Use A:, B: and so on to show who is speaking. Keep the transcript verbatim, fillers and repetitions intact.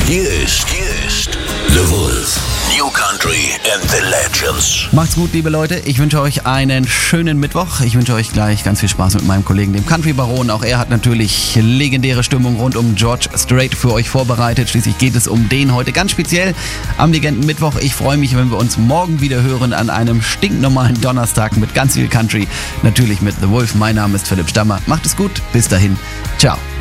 A: Hier ist, hier ist The Wolf. New Country and the Legends.
B: Macht's gut, liebe Leute. Ich wünsche euch einen schönen Mittwoch. Ich wünsche euch gleich ganz viel Spaß mit meinem Kollegen, dem Country Baron. Auch er hat natürlich legendäre Stimmung rund um George Strait für euch vorbereitet. Schließlich geht es um den heute ganz speziell am Legenden Mittwoch. Ich freue mich, wenn wir uns morgen wieder hören an einem stinknormalen Donnerstag mit ganz viel Country. Natürlich mit The Wolf. Mein Name ist Philipp Stammer. Macht es gut. Bis dahin. Ciao.